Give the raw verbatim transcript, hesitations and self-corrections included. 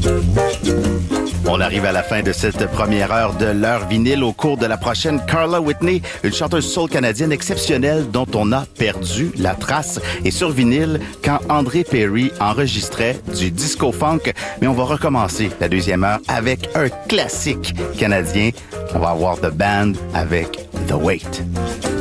On arrive à la fin de cette première heure de l'heure vinyle. Au cours de la prochaine, Carla Whitney, une chanteuse soul canadienne exceptionnelle dont on a perdu la trace. Et sur vinyle, quand André Perry enregistrait du disco funk. Mais on va recommencer la deuxième heure avec un classique canadien. On va avoir The Band avec The Wait.